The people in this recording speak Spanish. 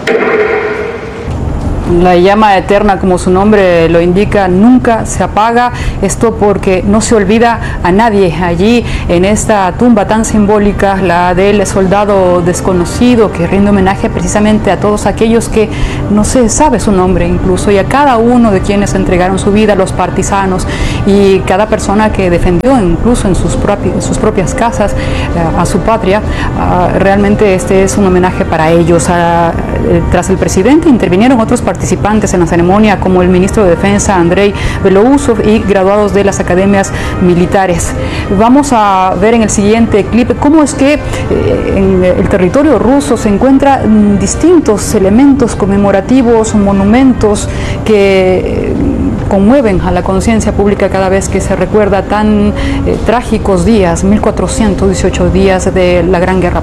La llama eterna, como su nombre lo indica, nunca se apaga. Esto porque no se olvida a nadie. Allí, en esta tumba tan simbólica, la del soldado desconocido, que rinde homenaje precisamente a todos aquellos que no se sabe su nombre incluso, y a cada uno de quienes entregaron su vida, los partisanos, y cada persona que defendió incluso en sus propias casas a su patria. Realmente este es un homenaje para ellos. Tras el presidente intervinieron otros participantes en la ceremonia, como el ministro de Defensa Andrei Belousov y graduados de las academias militares. Vamos a ver en el siguiente clip cómo es que en el territorio ruso se encuentran distintos elementos conmemorativos, monumentos que conmueven a la conciencia pública cada vez que se recuerda tan trágicos días, 1418 días de la Gran Guerra.